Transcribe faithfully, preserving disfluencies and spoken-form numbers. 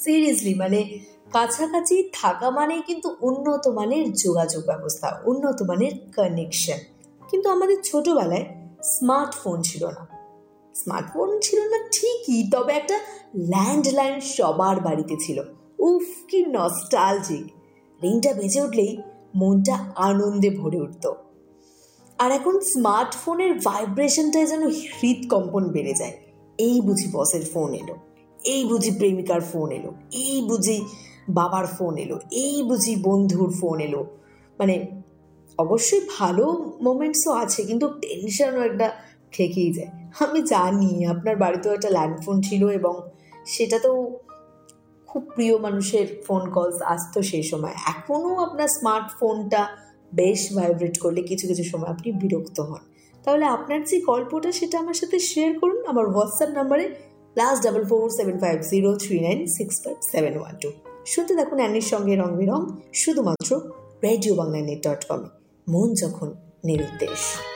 Seriously, মানে কাছাকাছি থাকা মানেই কিন্তু উন্নত মানের যোগাযোগ ব্যবস্থা, উন্নত মানের কানেকশন। কিন্তু আমাদের ছোটবেলায় স্মার্টফোন ছিল না। স্মার্টফোন ছিল না ঠিকই, তবে একটা ল্যান্ডলাইন সবার বাড়িতে ছিল। উফ, কি নস্টালজিক! রিংটা বেজে উঠলেই মনটা আনন্দে ভরে উঠত। আর এখন স্মার্টফোনের ভাইব্রেশনটায় যেন হৃদকম্পন বেড়ে যায়। এই বুঝি বসের ফোন এলো, এই বুঝি প্রেমিকার ফোন এলো, এই বুঝি বাবার ফোন এলো, এই বুঝি বন্ধুর ফোন এলো। মানে অবশ্যই ভালো মোমেন্টসও আছে, কিন্তু টেনশনও একটা থেকেই যায়। আমি জানি আপনার বাড়িতেও একটা ল্যান্ডফোন ছিল এবং সেটাতেও খুব প্রিয় মানুষের ফোন কলস আসতো সেই সময়। এখনও আপনার স্মার্টফোনটা বেশ ভাইব্রেট করলে কিছু কিছু সময় আপনি বিরক্ত হন। তাহলে আপনার যে গল্পটা সেটা আমার সাথে শেয়ার করুন আমার হোয়াটসঅ্যাপ নাম্বারে plus double four seven five zero three nine six five seven one two. শুনতে দেখুন অ্যানির সঙ্গে রং বেরং, শুধুমাত্র রেডিও বাংলা নেট ডট কমে। মন যখন নিরুদ্দেশ।